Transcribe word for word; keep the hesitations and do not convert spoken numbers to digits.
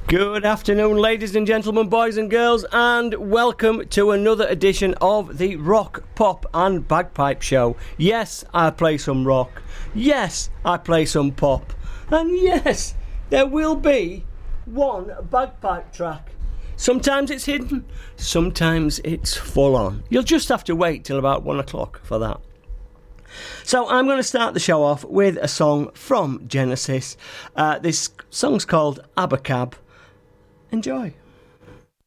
Good afternoon, ladies and gentlemen, boys and girls, and welcome to another edition of the Rock, Pop and Bagpipe Show. Yes, I play some rock. Yes, I play some pop. And yes, there will be one bagpipe track. Sometimes it's hidden, sometimes it's full on. You'll just have to wait till about one o'clock for that. So I'm going to start the show off with a song from Genesis. Uh, this song's called Abacab. Enjoy.